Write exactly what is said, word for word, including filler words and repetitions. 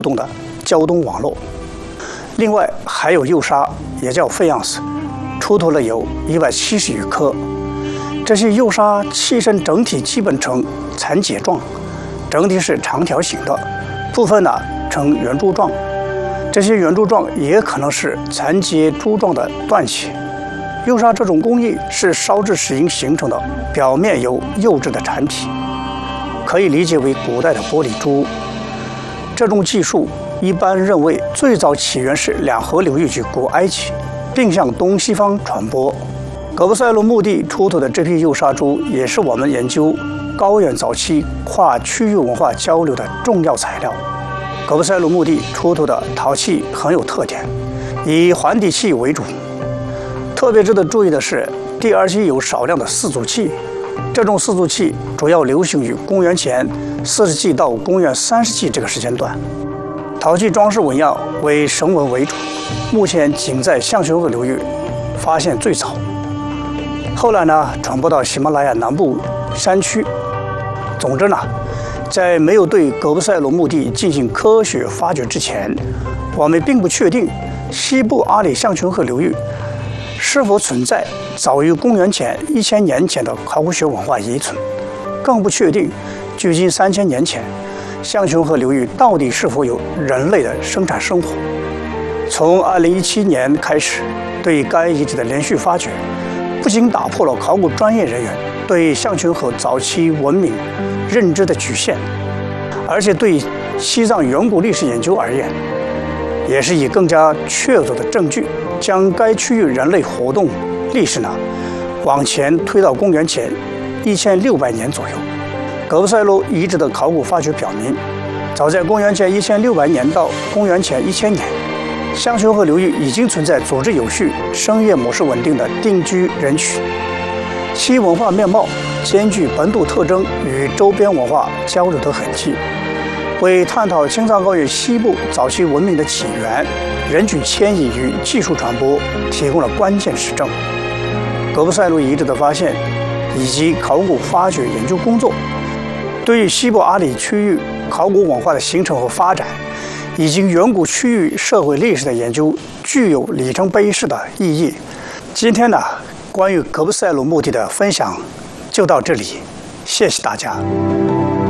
动的交通网络。另外还有幼砂，也叫费昂斯，出土了有一百七十余颗。这些幼砂器身整体基本呈残结状，整体是长条形的，部分呢呈圆柱状。这些圆柱状也可能是残结珠状的断切。幼砂这种工艺是烧制石英形成的，表面有釉质的产品，可以理解为古代的玻璃珠。这种技术一般认为最早起源是两河流域及古埃及，并向东西方传播。葛布塞洛墓地出土的这批幼砂珠，也是我们研究高原早期跨区域文化交流的重要材料。葛布塞洛墓地出土的陶器很有特点，以环底器为主。特别值得注意的是，第二期有少量的四足器。这种四足器主要流行于公元前四世纪到公元三世纪这个时间段。陶器装饰纹样为绳纹为主，目前仅在象雄河流域发现最早。后来呢，传播到喜马拉雅南部山区。总之呢，在没有对葛布塞罗墓地进行科学发掘之前，我们并不确定西部阿里象雄河流域是否存在早于公元前一千年前的考古学文化遗存，更不确定距今三千年前象雄河流域到底是否有人类的生产生活。从二零一七年开始，对该遗址的连续发掘，不仅打破了考古专业人员对象雄河早期文明认知的局限，而且对西藏远古历史研究而言，也是以更加确凿的证据，将该区域人类活动历史呢往前推到公元前一千六百年左右。葛布塞罗遗址的考古发掘表明，早在公元前一千六百年到公元前一千年，象雄河流域已经存在组织有序、生业模式稳定的定居人群，其文化面貌兼具本土特征与周边文化交流的痕迹，为探讨青藏高原西部早期文明的起源、人群迁移与技术传播提供了关键实证。葛布塞罗遗址的发现以及考古发掘研究工作，对于西部阿里区域考古文化的形成和发展，以及远古区域社会历史的研究，具有里程碑式的意义。今天呢，关于葛布塞罗墓地的分享就到这里，谢谢大家。